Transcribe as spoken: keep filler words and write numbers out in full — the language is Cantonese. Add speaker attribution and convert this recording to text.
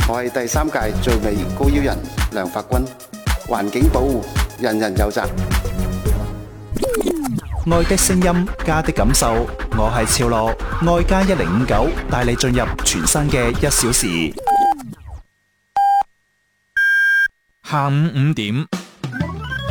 Speaker 1: 我係第三屆最美高腰人梁發君，環境保護人人有責。
Speaker 2: 愛的聲音，家的感受，我係超樂，愛加一零五九，帶你進入全新嘅一小時。
Speaker 3: 下午五點。